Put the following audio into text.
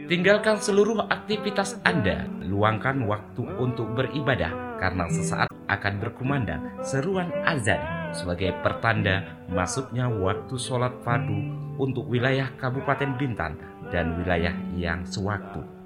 Tinggalkan seluruh aktivitas Anda, luangkan waktu untuk beribadah karena sesaat akan berkumandang seruan azan sebagai pertanda masuknya waktu sholat fardu untuk wilayah Kabupaten Bintan dan wilayah yang sewaktu.